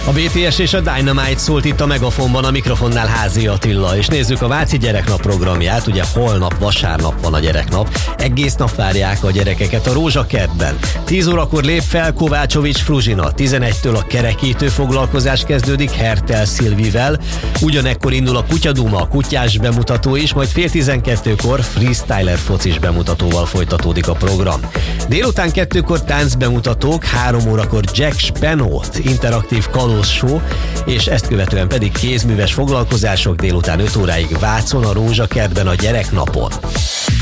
A BTS és a Dynamite szólt itt a Megafonban, a mikrofonnál Házi Attila, és nézzük a Váci Gyereknap programját. Ugye holnap, vasárnap van a gyereknap, egész nap várják a gyerekeket a Rózsakertben. 10 órakor lép fel Kovácsovics Fruzsina, 11-től a kerekítő foglalkozás kezdődik Hertel Szilvivel, ugyanekkor indul a Kutyaduma, a kutyás bemutató is, majd fél 12-kor freestyler focis bemutatóval folytatódik a program. Délután 2-kor táncbemutatók, 3 órakor Jack Spenót, interaktív kalóz show, és ezt követően pedig kézműves foglalkozások délután 5 óráig Vácon, a Rózsakertben a gyereknapon.